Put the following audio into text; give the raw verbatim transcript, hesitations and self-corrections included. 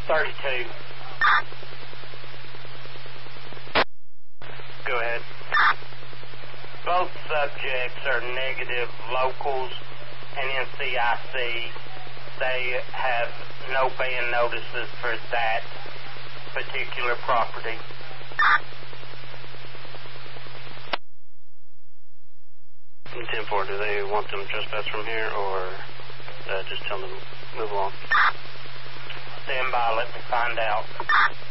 thirty-two. Go ahead. Both subjects are negative locals and N C I C. They have no ban notices for that particular property. ten four, do they want them trespass from here, or uh, just tell them move along? Stand by, let me find out.